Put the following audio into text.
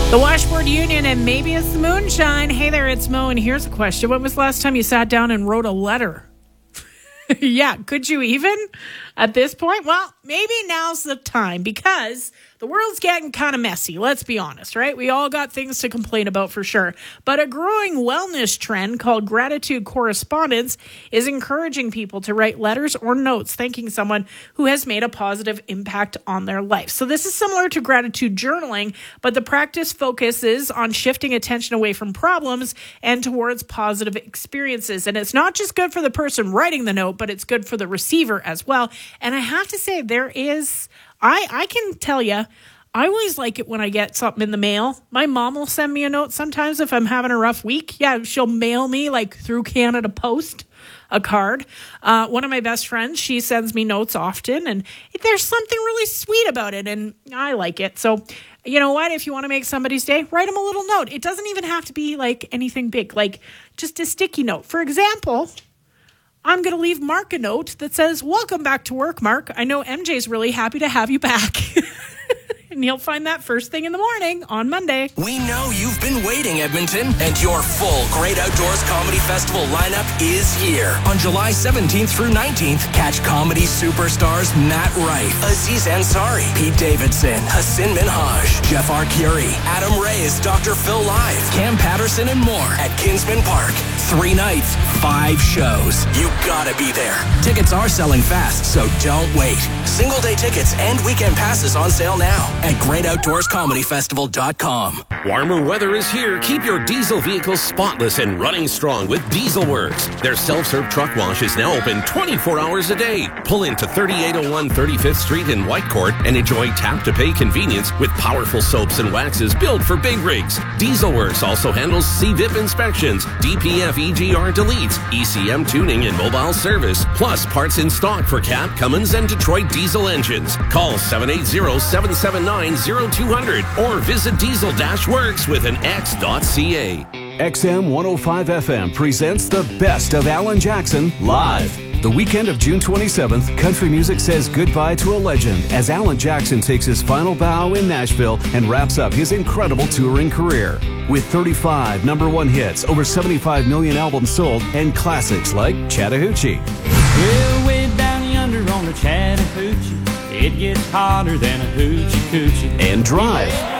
The Washboard Union, and maybe it's the moonshine. Hey there, it's Mo, and here's a question. When was the last time you sat down and wrote a letter? Yeah, could you even at this point? Well, maybe now's the time, because the world's getting kind of messy. Let's be honest, right? We all got things to complain about for sure. But a growing wellness trend called gratitude correspondence is encouraging people to write letters or notes thanking someone who has made a positive impact on their life. So this is similar to gratitude journaling, but the practice focuses on shifting attention away from problems and towards positive experiences. And it's not just good for the person writing the note, but it's good for the receiver as well. And I have to say, I can tell you, I always like it when I get something in the mail. My mom will send me a note sometimes if I'm having a rough week. Yeah, she'll mail me, like through Canada Post, a card. One of my best friends, she sends me notes often, and there's something really sweet about it, and I like it. So, you know what? If you want to make somebody's day, write them a little note. It doesn't even have to be like anything big, like just a sticky note. For example, I'm going to leave Mark a note that says, "Welcome back to work, Mark. I know MJ's really happy to have you back." And you'll find that first thing in the morning on Monday. We know you've been waiting, Edmonton, and your full Great Outdoors Comedy Festival lineup is here. On July 17th through 19th, catch comedy superstars Matt Rife, Aziz Ansari, Pete Davidson, Hassan Minhaj, Jeff Arcuri, Adam Reyes, Dr. Phil Live, Cam Patterson, and more at Kinsman Park. 3 nights, 5 shows. You gotta be there. Tickets are selling fast, so don't wait. Single-day tickets and weekend passes on sale now at GreatOutdoorsComedyFestival.com. Warmer weather is here. Keep your diesel vehicles spotless and running strong with DieselWorks. Their self-serve truck wash is now open 24 hours a day. Pull into 3801 35th Street in Whitecourt and enjoy tap-to-pay convenience with powerful soaps and waxes built for big rigs. DieselWorks also handles CVIP inspections, DPF EGR deletes, ECM tuning and mobile service, plus parts in stock for Cat, Cummins, and Detroit diesel engines. Call 780-779-0200 or visit diesel-works with an X.ca. XM 105 FM presents the best of Alan Jackson live. The weekend of June 27th, country music says goodbye to a legend as Alan Jackson takes his final bow in Nashville and wraps up his incredible touring career. With 35 number one hits, over 75 million albums sold, and classics like Chattahoochee. Well, way down yonder on the Chattahoochee, it gets hotter than a hoochie coochie. And Drive.